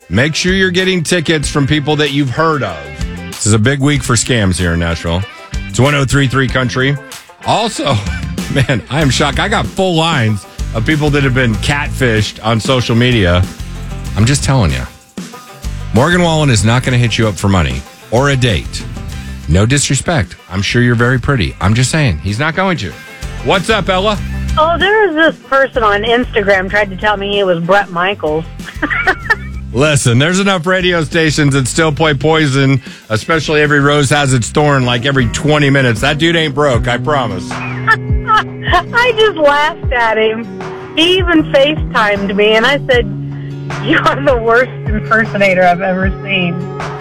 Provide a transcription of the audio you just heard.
Make sure you're getting tickets from people that you've heard of. This is a big week for scams here in Nashville. It's 103.3 Country. Also, man, I am shocked. I got full lines of people that have been catfished on social media. I'm just telling you. Morgan Wallen is not going to hit you up for money or a date. No disrespect. I'm sure you're very pretty. I'm just saying, he's not going to. What's up, Ella? Oh, there was this person on Instagram tried to tell me it was Bret Michaels. Listen, there's enough radio stations that still play Poison, especially Every Rose Has Its Thorn, like every 20 minutes. That dude ain't broke, I promise. I just laughed at him. He even FaceTimed me, and I said, "You are the worst impersonator I've ever seen."